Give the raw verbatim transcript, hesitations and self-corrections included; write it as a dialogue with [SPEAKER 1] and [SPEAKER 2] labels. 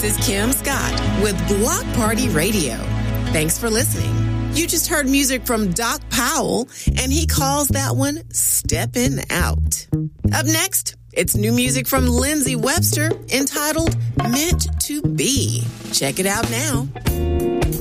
[SPEAKER 1] This is Kim Scott with Block Party Radio. Thanks for listening. You just heard music from Doc Powell, and he calls that one Steppin' Out. Up next, it's new music from Lindsey Webster entitled Meant to Be. Check it out now.